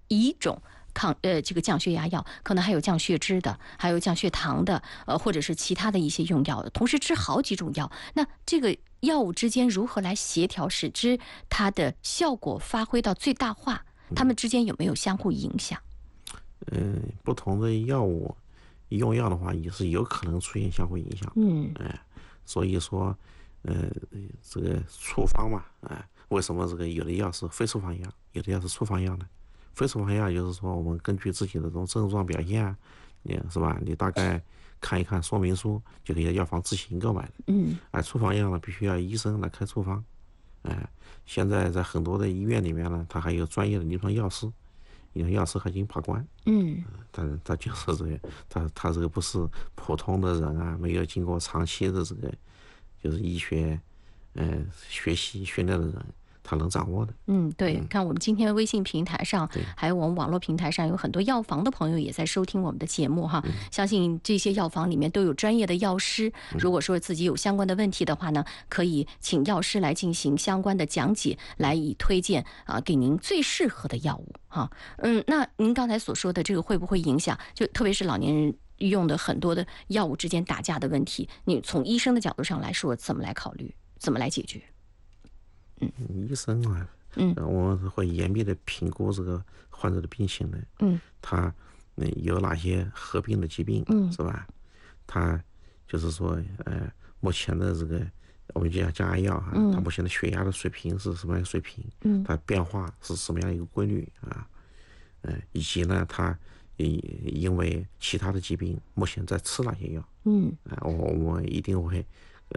一种这个降血压药，可能还有降血脂的，还有降血糖的，或者是其他的一些用药，同时吃好几种药，那这个药物之间如何来协调，使之它的效果发挥到最大化？它们之间有没有相互影响？ 不同的药物用药的话，也是有可能出现相互影响。所以说，这个处方嘛，为什么这个有的药是非处方药，有的药是处方药呢？非处方药就是说，我们根据自己的这种症状表现是吧？你大概看一看说明书，就可以在药房自行购买的。处方药呢，必须要医生来开处方。现在在很多的医院里面呢，它还有专业的临床药师，临床药师还进行把关。他就是这个，他这个不是普通的人啊，没有经过长期的这个就是医学学习训练的人，他能掌握的。 对，看我们今天微信平台上，还有我们网络平台上，有很多药房的朋友也在收听我们的节目哈。相信这些药房里面都有专业的药师，如果说自己有相关的问题的话呢，可以请药师来进行相关的讲解，来以推荐给您最适合的药物哈。那您刚才所说的这个会不会影响，就特别是老年人用的很多的药物之间打架的问题，你从医生的角度上来说，怎么来考虑，怎么来解决？ 医生啊，我们会严密的评估这个患者的病情的。他有哪些合并的疾病，是吧？他就是说，目前的这个我们讲降压药哈，他目前的血压的水平是什么样的水平？它变化是什么样一个规律啊？以及呢，他因为其他的疾病目前在吃哪些药？我们一定会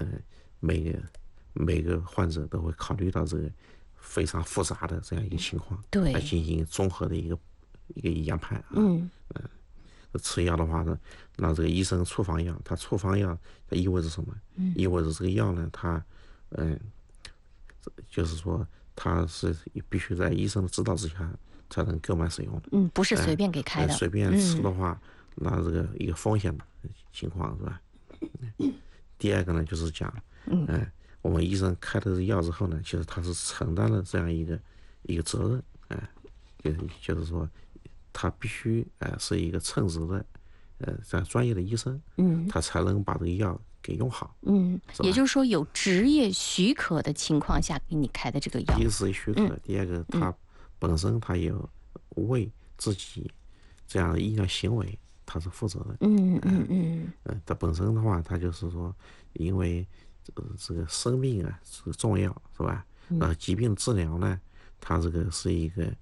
每个患者都会考虑到这个非常复杂的这样一个情况， 对， 来进行综合的一个研判。吃药的话呢，那这个医生处方药，它处方药它意味着什么？意味着这个药呢，它就是说它是必须在医生的指导之下才能购买使用的。 不是随便给开的。 随便吃的话，那这个一个风险的情况是吧？第二个呢，就是讲，我们医生开的药之后呢，其实他是承担了这样一个责任，就是说，他必须是一个称职的这样专业的医生，他才能把这个药给用好。 也就是说，有职业许可的情况下给你开的这个药。 第一个是许可，第二个他本身他有为自己这样的医疗行为他是负责的。他本身的话，他就是说，因为这个生命啊是重要，是吧？疾病治疗呢，它这个是一个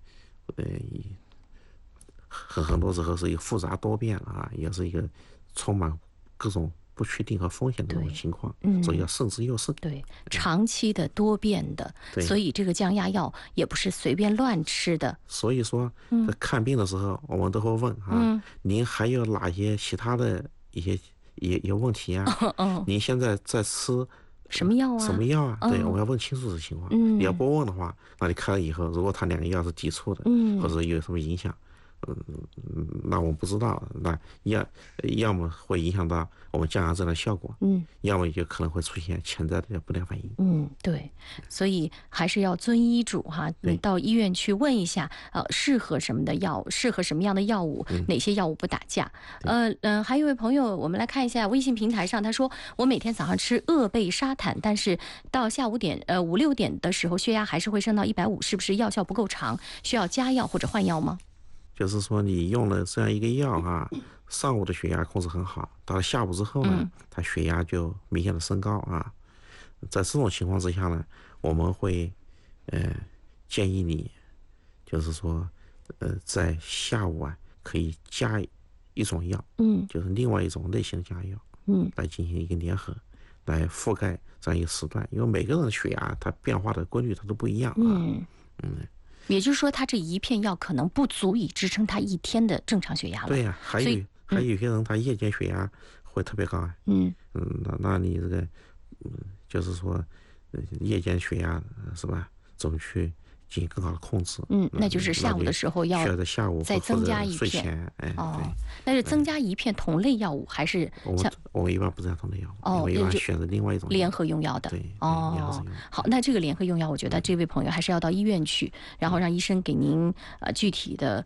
很多时候是一个复杂多变也是一个充满各种不确定和风险的这种情况，所以要慎之又慎。 对，长期的多变的，所以这个降压药也不是随便乱吃的。 所以说，在看病的时候，我们都会问您还有哪些其他的一些有问题啊？您现在在吃什么药啊？ 什么药啊？对，我们要问清楚这情况。你要不问的话，那你开了以后，如果他两个药是抵触的，或者有什么影响，那我们不知道，那要么会影响到我们降压症的效果，要么就可能会出现潜在的不良反应。 对，所以还是要遵医嘱哈，你到医院去问一下，适合什么的药，适合什么样的药物，哪些药物不打架。还有一位朋友，我们来看一下微信平台上，他说我每天早上吃鄂贝沙坦，但是到下午5、6点的时候，血压还是会升到150，是不是药效不够长，需要加药或者换药吗？ 就是说，你用了这样一个药上午的血压控制很好，到了下午之后呢，它血压就明显的升高在这种情况之下呢，我们会建议你，就是说在下午可以加一种药，就是另外一种类型的降压药，来进行一个联合，来覆盖这样一个时段，因为每个人的血压它变化的规律它都不一样也就是说，他这一片药可能不足以支撑他一天的正常血压了。 对呀，还有些人他夜间血压会特别高那你这个就是说夜间血压是吧？怎么去进行更好的控制？ 那就是下午的时候要需要在下午再增加一睡片。 前那是增加一片同类药物，还是像我们一般不这样同类药物，我们一般选择另外一种联合用药的。 对， 好，那这个联合用药，我觉得这位朋友还是要到医院去，然后让医生给您具体的